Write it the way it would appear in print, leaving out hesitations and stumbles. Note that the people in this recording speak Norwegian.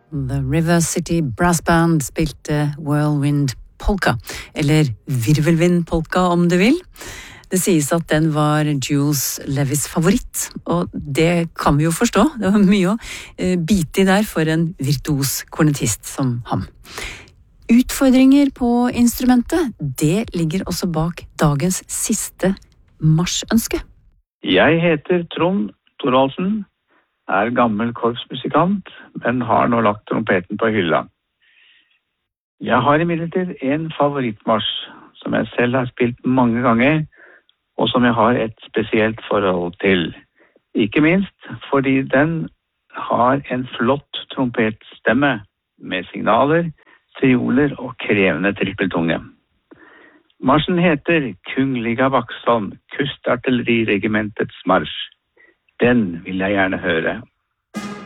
The River City Brass Band spilte Whirlwind Polka, eller Virvelvind Polka om du vil. Det sies at den var Jules Levis favoritt, og det kan vi jo forstå. Det var mye å bite i der for en virtuos kornetist som ham. Utfordringer på instrumentet, det ligger også bak dagens siste marsjønske. Jeg heter Trond Thorvaldsen, gammel korpsmusikant, men har nå lagt trompeten på hylla. Jeg har imidlertid en favorittmarsj som jeg selv har spilt mange ganger, og som jeg har et spesielt forhold til. Ikke minst fordi den har en flott trompetstemme med signaler, trioler og krevende trippeltunge. Marsjen heter Kungliga Vaxholm, Kustartilleriregimentets marsj. Den vil jeg gjerne høre.